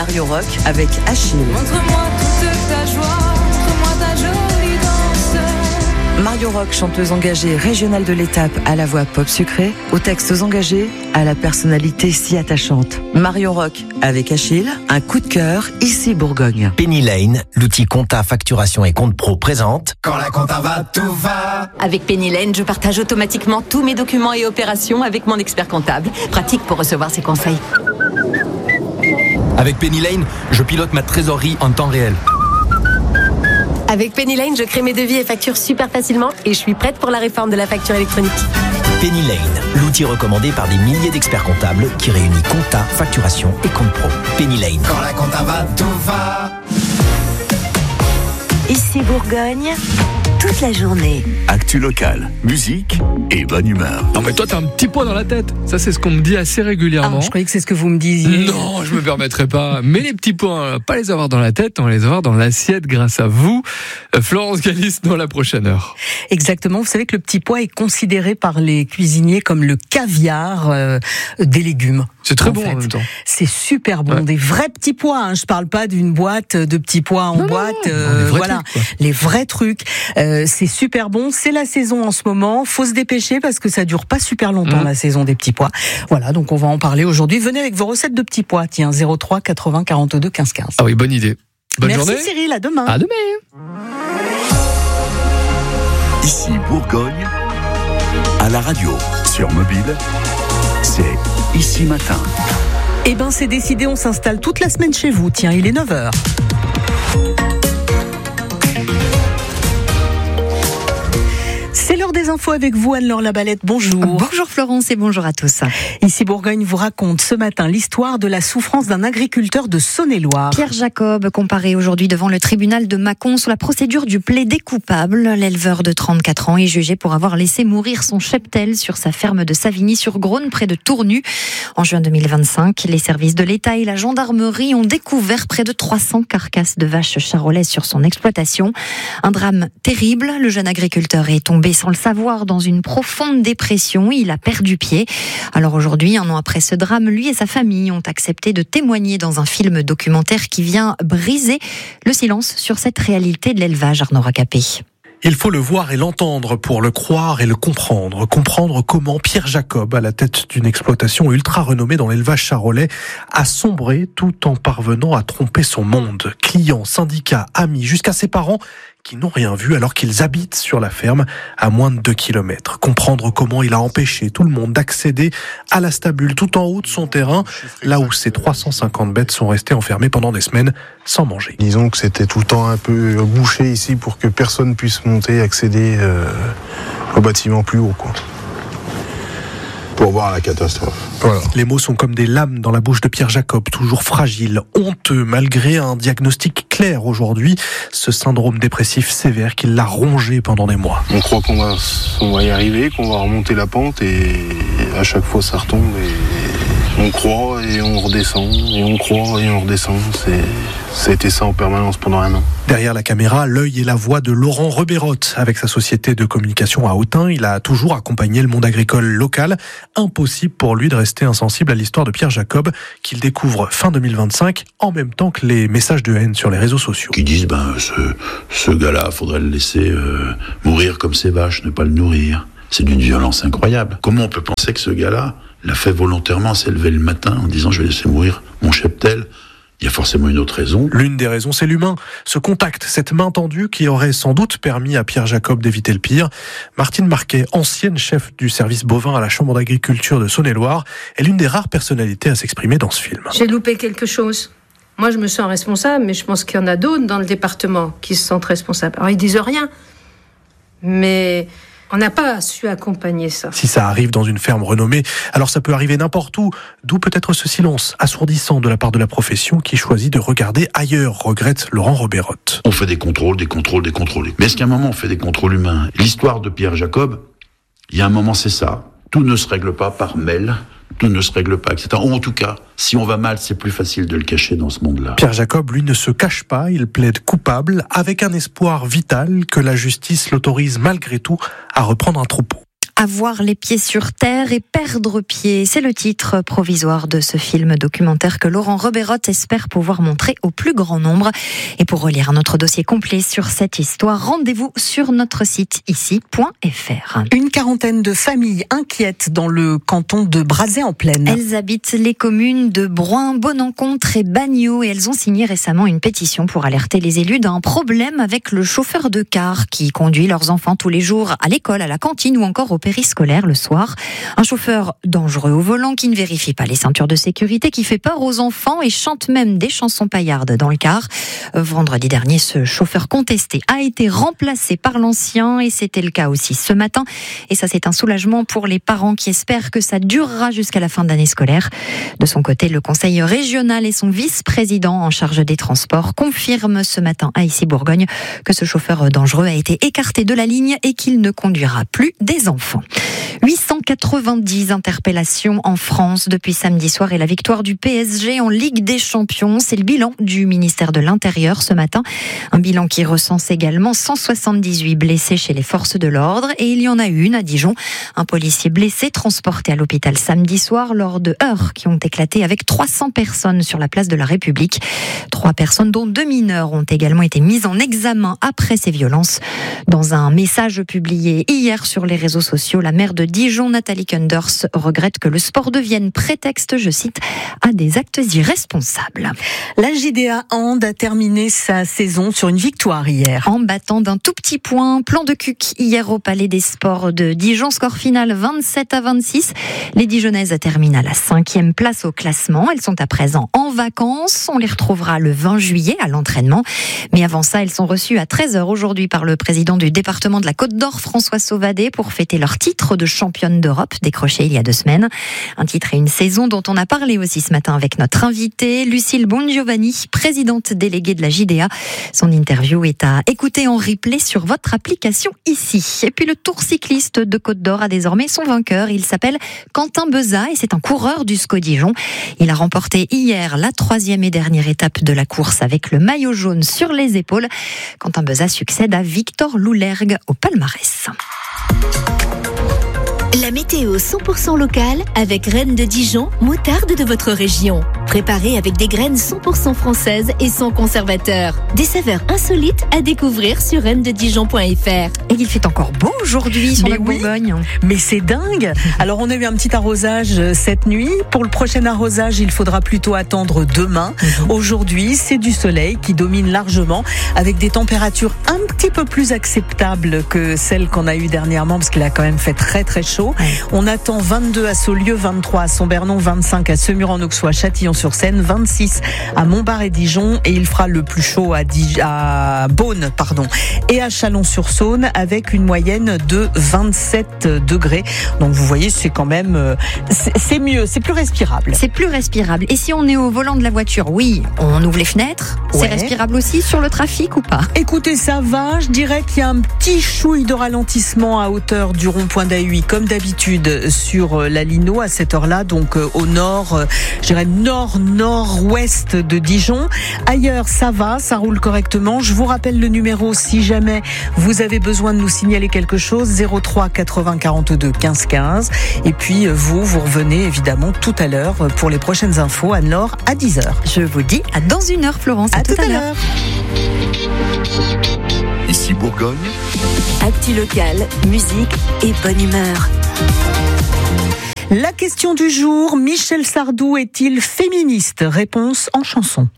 Mario Rock avec Achille. Montre-moi toute ta joie, montre-moi ta jolie danse. Mario Rock, chanteuse engagée régionale de l'étape à la voix pop sucrée, aux textes engagés, à la personnalité si attachante. Mario Rock avec Achille, un coup de cœur ici Bourgogne. Penny Lane, l'outil compta, facturation et compte pro présente. Quand la compta va, tout va. Avec Penny Lane, je partage automatiquement tous mes documents et opérations avec mon expert comptable. Pratique pour recevoir ses conseils. Avec Penny Lane, je pilote ma trésorerie en temps réel. Avec Penny Lane, je crée mes devis et factures super facilement et je suis prête pour la réforme de la facture électronique. Penny Lane, l'outil recommandé par des milliers d'experts comptables qui réunit compta, facturation et compte pro. Penny Lane. Quand la compta va, tout va. Ici Bourgogne, toute la journée. Actu locale, musique et bonne humeur. Non mais toi t'as un petit poids dans la tête. Ça c'est ce qu'on me dit assez régulièrement. Je croyais que c'est ce que vous me disiez. Non, je me permettrai pas. Mais les petits pois, pas les avoir dans la tête, on va les avoir dans l'assiette grâce à vous. Florence Galis dans la prochaine heure. Exactement. Vous savez que le petit pois est considéré par les cuisiniers comme le caviar des légumes. C'est très bon en même temps. C'est super bon. Ouais. Des vrais petits pois. Hein. Je parle pas d'une boîte de petits pois en boîte. Voilà. Trucs, les vrais trucs. C'est super bon. C'est la saison en ce moment. Faut se dépêcher parce que ça dure pas super longtemps la saison des petits pois. Voilà. Donc on va en parler aujourd'hui. Venez avec vos recettes de petits pois. Tiens, 03 80 42 15 15. Ah oui, bonne idée. Bonne journée. Merci Cyril. À demain. À demain. Ici Bourgogne, à la radio, sur mobile, c'est Ici Matin. Eh ben c'est décidé, on s'installe toute la semaine chez vous. Tiens, il est 9h. C'est l'heure des infos avec vous, Anne-Laure Labalette. Bonjour. Bonjour Florence et bonjour à tous. Ici Bourgogne vous raconte ce matin l'histoire de la souffrance d'un agriculteur de Saône-et-Loire. Pierre Jacob, comparé aujourd'hui devant le tribunal de Mâcon sous la procédure du plaidé coupable. L'éleveur de 34 ans est jugé pour avoir laissé mourir son cheptel sur sa ferme de Savigny-sur-Grosne, près de Tournu. En juin 2025, les services de l'État et la gendarmerie ont découvert près de 300 carcasses de vaches charolaises sur son exploitation. Un drame terrible. Le jeune agriculteur est tombé sans le savoir dans une profonde dépression. Il a perdu pied. Alors aujourd'hui, un an après ce drame, lui et sa famille ont accepté de témoigner dans un film documentaire qui vient briser le silence sur cette réalité de l'élevage. Arnaud Racapé. Il faut le voir et l'entendre pour le croire et le comprendre. Comprendre comment Pierre Jacob, à la tête d'une exploitation ultra renommée dans l'élevage charolais, a sombré tout en parvenant à tromper son monde. Clients, syndicats, amis, jusqu'à ses parents qui n'ont rien vu alors qu'ils habitent sur la ferme à moins de 2 km. Comprendre comment il a empêché tout le monde d'accéder à la stabule tout en haut de son terrain, là où ses 350 bêtes sont restées enfermées pendant des semaines sans manger. Disons que c'était tout le temps un peu bouché ici pour que personne puisse monter et accéder au bâtiment plus haut, quoi. Pour voir la catastrophe. Voilà. Les mots sont comme des lames dans la bouche de Pierre Jacob, toujours fragile, honteux, malgré un diagnostic clair aujourd'hui, ce syndrome dépressif sévère qui l'a rongé pendant des mois. On croit qu'on va y arriver, qu'on va remonter la pente et à chaque fois ça retombe et on croit et on redescend et on croit et on redescend. Ça a été ça en permanence pendant un an. Derrière la caméra, l'œil et la voix de Laurent Rebérotte. Avec sa société de communication à Autun, il a toujours accompagné le monde agricole local. Impossible pour lui de rester insensible à l'histoire de Pierre Jacob, qu'il découvre fin 2025, en même temps que les messages de haine sur les réseaux sociaux. Qui disent, ce gars-là, faudrait le laisser mourir comme ses vaches, ne pas le nourrir. C'est d'une violence incroyable. Comment on peut penser que ce gars-là l'a fait volontairement s'élever le matin en disant, je vais laisser mourir mon cheptel? Il y a forcément une autre raison. L'une des raisons, c'est l'humain. Ce contact, cette main tendue qui aurait sans doute permis à Pierre Jacob d'éviter le pire. Martine Marquet, ancienne chef du service bovin à la Chambre d'agriculture de Saône-et-Loire, est l'une des rares personnalités à s'exprimer dans ce film. J'ai loupé quelque chose. Moi, je me sens responsable, mais je pense qu'il y en a d'autres dans le département qui se sentent responsables. Alors, ils disent rien, mais on n'a pas su accompagner ça. Si ça arrive dans une ferme renommée, alors ça peut arriver n'importe où. D'où peut-être ce silence assourdissant de la part de la profession qui choisit de regarder ailleurs, regrette Laurent Rebérotte. On fait des contrôles. Mais est-ce qu'à un moment on fait des contrôles humains? L'histoire de Pierre Jacob, il y a un moment c'est ça. Tout ne se règle pas par mail. Tout ne se règle pas, etc. Ou en tout cas, si on va mal, c'est plus facile de le cacher dans ce monde-là. Pierre Jacob, lui, ne se cache pas, il plaide coupable, avec un espoir vital que la justice l'autorise malgré tout à reprendre un troupeau. Avoir les pieds sur terre et perdre pied, c'est le titre provisoire de ce film documentaire que Laurent Robérotte espère pouvoir montrer au plus grand nombre. Et pour relire notre dossier complet sur cette histoire, rendez-vous sur notre site ici.fr. Une quarantaine de familles inquiètes dans le canton de Brazay-en-Plaine. Elles habitent les communes de Broin, Bonencontre et Bagnols et elles ont signé récemment une pétition pour alerter les élus d'un problème avec le chauffeur de car qui conduit leurs enfants tous les jours à l'école, à la cantine ou encore au périscolaire le soir. Un chauffeur dangereux au volant qui ne vérifie pas les ceintures de sécurité, qui fait peur aux enfants et chante même des chansons paillardes dans le car. Vendredi dernier, ce chauffeur contesté a été remplacé par l'ancien et c'était le cas aussi ce matin. Et ça, c'est un soulagement pour les parents qui espèrent que ça durera jusqu'à la fin de l'année scolaire. De son côté, le conseil régional et son vice-président en charge des transports confirment ce matin à Issy-Bourgogne que ce chauffeur dangereux a été écarté de la ligne et qu'il ne conduira plus des enfants. 890 interpellations en France depuis samedi soir et la victoire du PSG en Ligue des Champions. C'est le bilan du ministère de l'Intérieur ce matin. Un bilan qui recense également 178 blessés chez les forces de l'ordre. Et il y en a une à Dijon. Un policier blessé transporté à l'hôpital samedi soir lors de heurts qui ont éclaté avec 300 personnes sur la place de la République. 3 personnes, dont 2 mineurs, ont également été mises en examen après ces violences. Dans un message publié hier sur les réseaux sociaux, la maire de Dijon, Nathalie Kunders, regrette que le sport devienne prétexte, je cite, à des actes irresponsables. La JDA Hand a terminé sa saison sur une victoire hier. En battant d'un tout petit point, Plan de Cuc hier au Palais des Sports de Dijon. Score final 27-26. Les Dijonnaises terminent à la 5e place au classement. Elles sont à présent en vacances. On les retrouvera le 20 juillet à l'entraînement. Mais avant ça, elles sont reçues à 13h aujourd'hui par le président du département de la Côte d'Or, François Sauvadet, pour fêter leur titre de championne d'Europe décroché il y a 2 semaines. Un titre et une saison dont on a parlé aussi ce matin avec notre invitée, Lucille Bongiovanni, présidente déléguée de la JDA. Son interview est à écouter en replay sur votre application ici. Et puis le Tour cycliste de Côte d'Or a désormais son vainqueur. Il s'appelle Quentin Beza et c'est un coureur du SCO Dijon. Il a remporté hier la 3e et dernière étape de la course avec le maillot jaune sur les épaules. Quentin Beza succède à Victor Loulergue au palmarès. La météo 100% locale avec Reine de Dijon, moutarde de votre région. Préparée avec des graines 100% françaises et sans conservateur. Des saveurs insolites à découvrir sur reinededijon.fr. Et il fait encore beau aujourd'hui sur la Bourgogne. Mais c'est dingue. Alors on a eu un petit arrosage cette nuit. Pour le prochain arrosage, il faudra plutôt attendre demain. Aujourd'hui, c'est du soleil qui domine largement avec des températures un petit peu plus acceptables que celles qu'on a eues dernièrement parce qu'il a quand même fait très très chaud. On attend 22 à Saulieu, 23 à Sombernon, 25 à Semur-en-Auxois, Châtillon-sur-Seine, 26 à Montbard et Dijon et il fera le plus chaud à Beaune, et à Chalon-sur-Saône avec une moyenne de 27 degrés. Donc vous voyez, c'est quand même, c'est mieux, c'est plus respirable. C'est plus respirable. Et si on est au volant de la voiture, oui, on ouvre les fenêtres. Ouais. C'est respirable aussi sur le trafic ou pas? Écoutez, ça va. Je dirais qu'il y a un petit chouille de ralentissement à hauteur du rond-point d'Ahuy, comme d'habitude sur la Lino à cette heure-là, donc au nord, je dirais nord-nord-ouest de Dijon. Ailleurs, ça va, ça roule correctement. Je vous rappelle le numéro si jamais vous avez besoin de nous signaler quelque chose, 03 80 42 15 15. Et puis vous revenez évidemment tout à l'heure pour les prochaines infos, Anne-Laure, à 10h. Je vous dis à dans une heure, Florence. À tout à l'heure. Ici Bourgogne. Actu locale, musique et bonne humeur. La question du jour, Michel Sardou est-il féministe? Réponse en chanson.